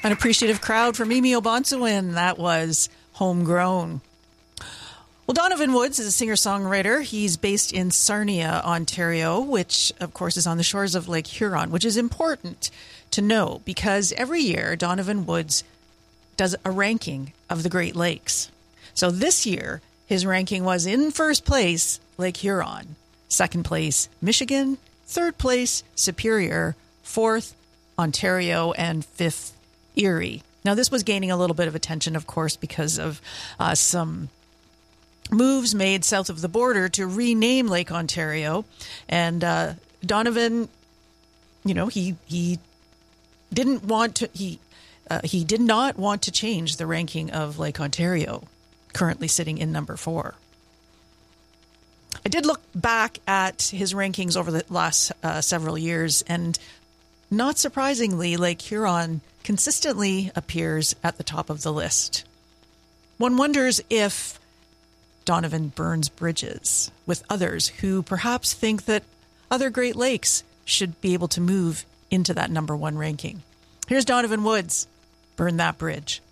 An appreciative crowd for Mimi O'Bonsawin. That was Homegrown. Well, Donovan Woods is a singer-songwriter. He's based in Sarnia, Ontario, which, of course, is on the shores of Lake Huron, which is important to know because every year Donovan Woods does a ranking of the Great Lakes. So this year, his ranking was in first place, Lake Huron. Second place, Michigan. Third place, Superior. Fourth, Ontario. And fifth, Erie. Now, this was gaining a little bit of attention, of course, because of some moves made south of the border to rename Lake Ontario. And Donovan, he didn't want to. He did not want to change the ranking of Lake Ontario, currently sitting in number 4. I did look back at his rankings over the last several years, and not surprisingly, Lake Huron consistently appears at the top of the list. One wonders if Donovan burns bridges with others who perhaps think that other Great Lakes should be able to move into that number 1 ranking. Here's Donovan Woods, Burn That Bridge.